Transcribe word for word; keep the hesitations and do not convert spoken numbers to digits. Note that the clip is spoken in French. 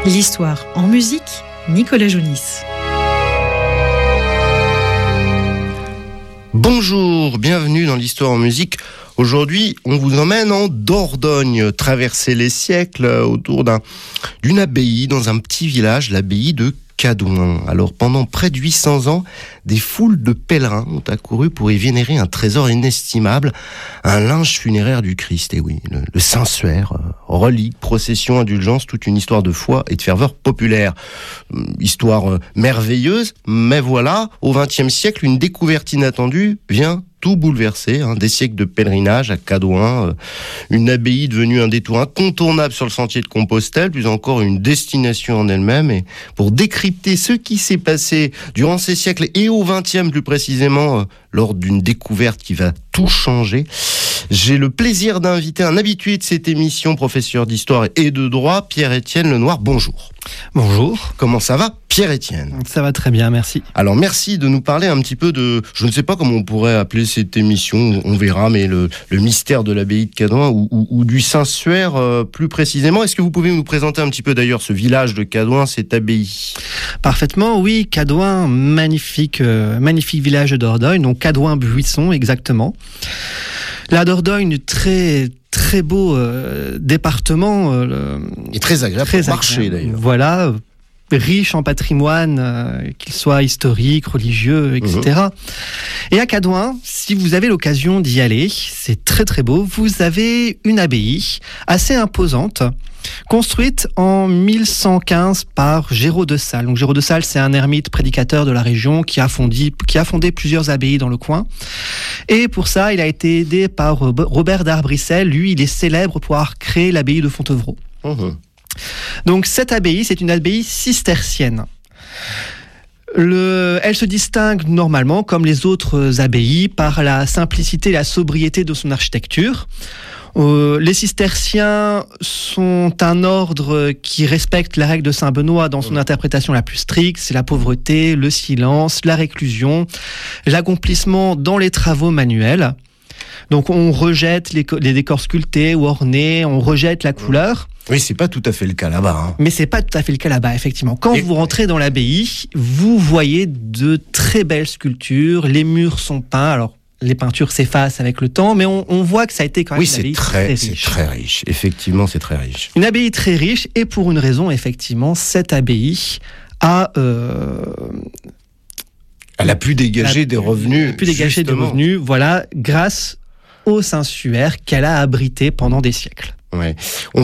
L'histoire en musique, Nicolas Jounis. Bonjour, bienvenue dans l'histoire en musique. Aujourd'hui, on vous emmène en Dordogne, traverser les siècles autour d'un, d'une abbaye dans un petit village, l'abbaye de Cadouin. Alors, pendant près de huit cents ans, des foules de pèlerins ont accouru pour y vénérer un trésor inestimable, un linge funéraire du Christ. Et oui, le, le Saint-Suaire, euh, relique, procession, indulgence, toute une histoire de foi et de ferveur populaire. Histoire euh, merveilleuse, mais voilà, au vingtième siècle, une découverte inattendue vient tout bouleversé, hein, des siècles de pèlerinage à Cadouin, euh, une abbaye devenue un détour incontournable sur le sentier de Compostelle, plus encore une destination en elle-même. Et pour décrypter ce qui s'est passé durant ces siècles et au vingtième plus précisément, euh, lors d'une découverte qui va tout changer, j'ai le plaisir d'inviter un habitué de cette émission, professeur d'histoire et de droit, Pierre-Étienne Lenoir. Bonjour. Bonjour. Comment ça va, Pierre-Étienne ? Ça va très bien, merci. Alors merci de nous parler un petit peu de, je ne sais pas comment on pourrait appeler cette émission, on verra, mais le, le mystère de l'abbaye de Cadouin ou, ou, ou du Saint-Suaire euh, plus précisément. Est-ce que vous pouvez nous présenter un petit peu d'ailleurs ce village de Cadouin, cette abbaye ? Parfaitement, oui. Cadouin, magnifique, euh, magnifique village de Dordogne, donc Cadouin-Buisson exactement. La Dordogne, très très beau euh, département. Euh, Et très agréable très pour marcher d'ailleurs. Voilà, euh, riche en patrimoine, euh, qu'il soit historique, religieux, et cetera. Mmh. Et à Cadouin, si vous avez l'occasion d'y aller, c'est très très beau. Vous avez une abbaye assez imposante, construite en mille cent quinze par Géraud de Salles. Donc Géraud de Salles, c'est un ermite prédicateur de la région qui a fondé, qui a fondé plusieurs abbayes dans le coin. Et pour ça, il a été aidé par Robert d'Arbrissel. Lui, il est célèbre pour avoir créé l'abbaye de Fontevraud. Mmh. Donc cette abbaye, c'est une abbaye cistercienne. Le, elle se distingue normalement, comme les autres abbayes, par la simplicité et la sobriété de son architecture. Euh, les cisterciens sont un ordre qui respecte la règle de Saint-Benoît dans son interprétation la plus stricte. C'est la pauvreté, le silence, la réclusion, l'accomplissement dans les travaux manuels. Donc on rejette les, les décors sculptés ou ornés, on rejette la couleur. Oui, c'est pas tout à fait le cas là-bas. Hein. Mais c'est pas tout à fait le cas là-bas, effectivement. Quand Et... vous rentrez dans l'abbaye, vous voyez de très belles sculptures, les murs sont peints, alors les peintures s'effacent avec le temps, mais on, on voit que ça a été quand même oui, une abbaye très, très c'est riche. très riche. Effectivement, c'est très riche. Une abbaye très riche, et pour une raison, effectivement, cette abbaye a... Euh, Elle a pu dégager a, des revenus. Elle a pu dégager justement. des revenus, voilà, grâce au Saint-Suaire qu'elle a abrité pendant des siècles. Ouais. On